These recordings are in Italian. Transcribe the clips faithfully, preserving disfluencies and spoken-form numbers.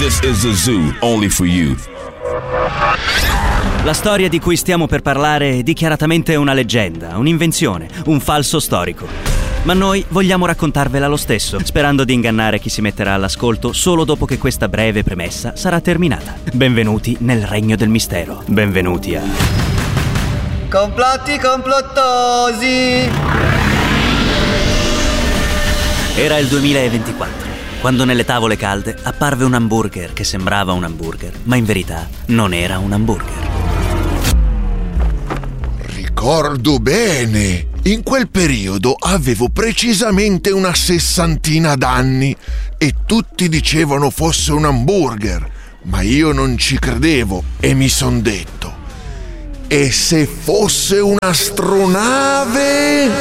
This is a zoo only for you. La storia di cui stiamo per parlare è dichiaratamente una leggenda, un'invenzione, un falso storico. Ma noi vogliamo raccontarvela lo stesso, sperando di ingannare chi si metterà all'ascolto solo dopo che questa breve premessa sarà terminata. Benvenuti nel regno del mistero. Benvenuti a... Complotti complottosi! Era il duemilaventiquattro, quando nelle tavole calde apparve un hamburger che sembrava un hamburger, ma in verità non era un hamburger. Ricordo bene, in quel periodo avevo precisamente una sessantina d'anni e tutti dicevano fosse un hamburger, ma io non ci credevo e mi son detto: e se fosse un'astronave?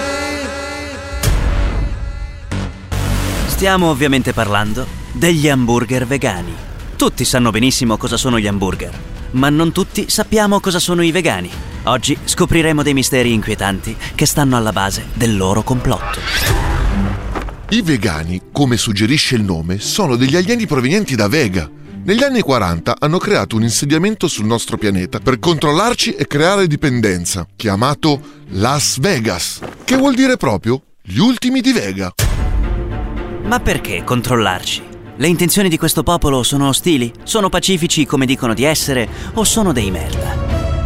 Stiamo ovviamente parlando degli hamburger vegani. Tutti sanno benissimo cosa sono gli hamburger, ma non tutti sappiamo cosa sono i vegani. Oggi scopriremo dei misteri inquietanti che stanno alla base del loro complotto. I vegani, come suggerisce il nome, sono degli alieni provenienti da Vega. Negli anni quaranta hanno creato un insediamento sul nostro pianeta per controllarci e creare dipendenza, chiamato Las Vegas, che vuol dire proprio gli ultimi di Vega. Ma perché controllarci? Le intenzioni di questo popolo sono ostili? Sono pacifici come dicono di essere? O sono dei merda?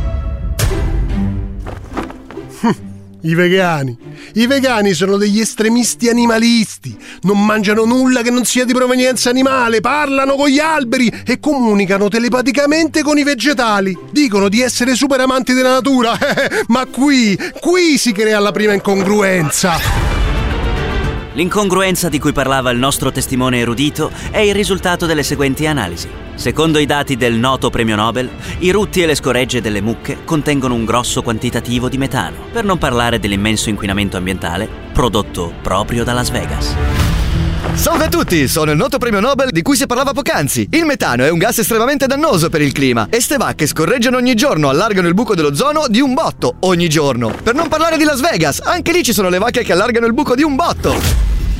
I vegani. I vegani sono degli estremisti animalisti. Non mangiano nulla che non sia di provenienza animale, parlano con gli alberi e comunicano telepaticamente con i vegetali. Dicono di essere super amanti della natura, ma qui, qui si crea la prima incongruenza. L'incongruenza di cui parlava il nostro testimone erudito è il risultato delle seguenti analisi. Secondo i dati del noto premio Nobel, i rutti e le scoregge delle mucche contengono un grosso quantitativo di metano, per non parlare dell'immenso inquinamento ambientale prodotto proprio da Las Vegas. Salve a tutti, sono il noto premio Nobel di cui si parlava poc'anzi. Il metano è un gas estremamente dannoso per il clima e ste vacche scorreggiano ogni giorno, allargano il buco dell'ozono di un botto ogni giorno. Per non parlare di Las Vegas, anche lì ci sono le vacche che allargano il buco di un botto.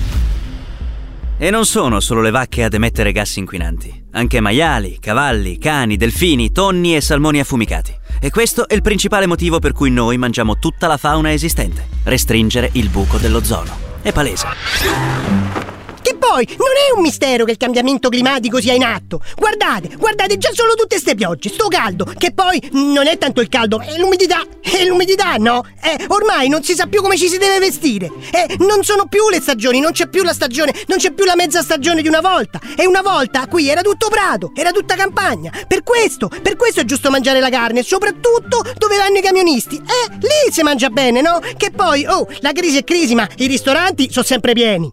E non sono solo le vacche ad emettere gas inquinanti, anche maiali, cavalli, cani, delfini, tonni e salmoni affumicati. E questo è il principale motivo per cui noi mangiamo tutta la fauna esistente: restringere il buco dell'ozono. È palese. Che poi non è un mistero che il cambiamento climatico sia in atto. Guardate, guardate già solo tutte ste piogge, sto caldo, che poi non è tanto il caldo, è l'umidità, è l'umidità, no? Eh, ormai non si sa più come ci si deve vestire. Eh, non sono più le stagioni, non c'è più la stagione, non c'è più la mezza stagione di una volta. E una volta qui era tutto prato, era tutta campagna. Per questo, per questo è giusto mangiare la carne, soprattutto dove vanno i camionisti. Eh, lì si mangia bene, no? Che poi, oh, la crisi è crisi, ma i ristoranti sono sempre pieni.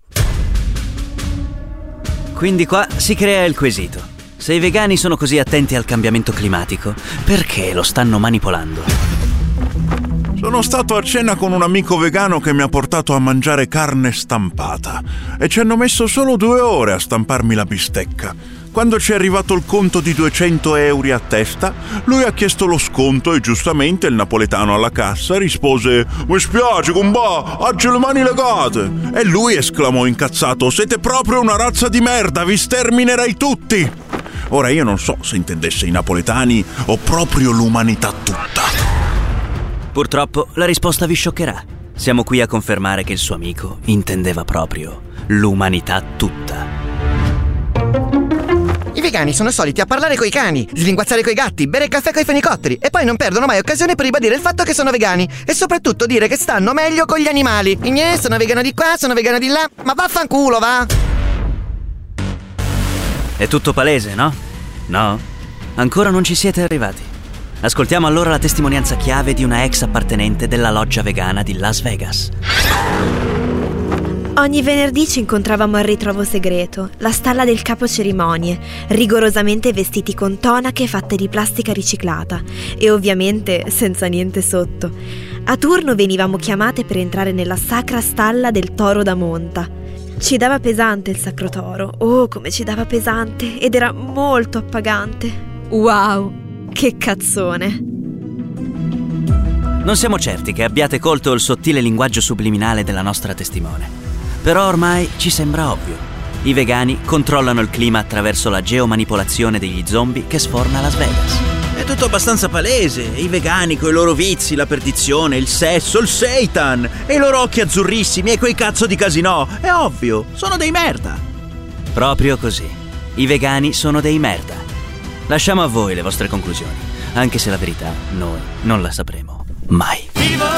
Quindi qua si crea il quesito. Se i vegani sono così attenti al cambiamento climatico, perché lo stanno manipolando? Sono stato a cena con un amico vegano che mi ha portato a mangiare carne stampata e ci hanno messo solo due ore a stamparmi la bistecca. Quando ci è arrivato il conto di duecento euro a testa, lui ha chiesto lo sconto e giustamente il napoletano alla cassa rispose: "Mi spiace, compà, oggi le mani legate". E lui esclamò incazzato: "Siete proprio una razza di merda, vi sterminerei tutti". Ora io non so se intendesse i napoletani o proprio l'umanità tutta. Purtroppo la risposta vi scioccherà. Siamo qui a confermare che il suo amico intendeva proprio l'umanità tutta. I vegani sono soliti a parlare coi cani, slinguazzare coi gatti, bere caffè coi fenicotteri e poi non perdono mai occasione per ribadire il fatto che sono vegani e soprattutto dire che stanno meglio con gli animali. Ignè, sono vegano di qua, sono vegano di là, ma vaffanculo, va! È tutto palese, no? No? Ancora non ci siete arrivati. Ascoltiamo allora la testimonianza chiave di una ex appartenente della loggia vegana di Las Vegas. Ogni venerdì ci incontravamo al ritrovo segreto, la stalla del capo cerimonie, rigorosamente vestiti con tonache fatte di plastica riciclata e ovviamente senza niente sotto. A turno venivamo chiamate per entrare nella sacra stalla del toro da monta. Ci dava pesante il sacro toro, oh come ci dava pesante, ed era molto appagante. Wow, che cazzone! Non siamo certi che abbiate colto il sottile linguaggio subliminale della nostra testimone. Però ormai ci sembra ovvio. I vegani controllano il clima attraverso la geomanipolazione degli zombie che sforna Las Vegas. È tutto abbastanza palese. I vegani coi loro vizi, la perdizione, il sesso, il seitan e i loro occhi azzurrissimi e quei cazzo di casinò. È ovvio, sono dei merda. Proprio così. I vegani sono dei merda. Lasciamo a voi le vostre conclusioni, anche se la verità noi non la sapremo mai. Vivo